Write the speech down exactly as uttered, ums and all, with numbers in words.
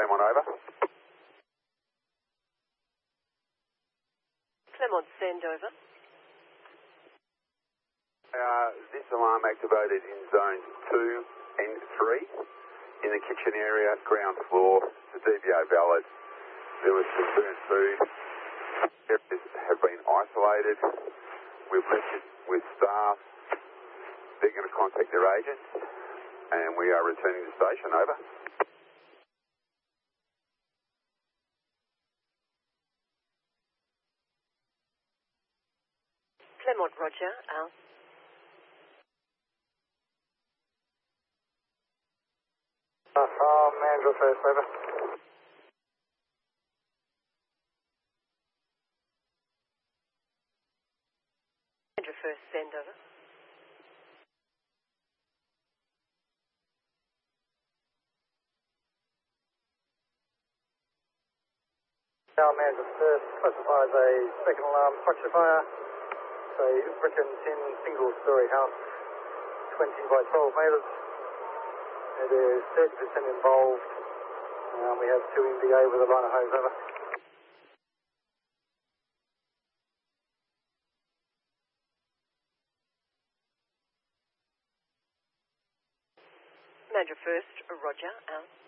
Claremont, over. Claremont, send over. Uh, this alarm activated in zones two and three. In the kitchen area, ground floor, the D V O valid. There was some burnt food. Areas have been isolated. We've left it with staff. They're going to contact their agents, and we are returning to station, over. Claremont, roger, out. Uh, from Mandurah first, over. Mandurah first, send over. Now Mandurah first classifies a second alarm structure fire. It's a brick and tin single storey house, twenty by twelve metres. It is thirty percent involved. Um, we have two M B A with a line of hose, over. Mandurah first, roger, out.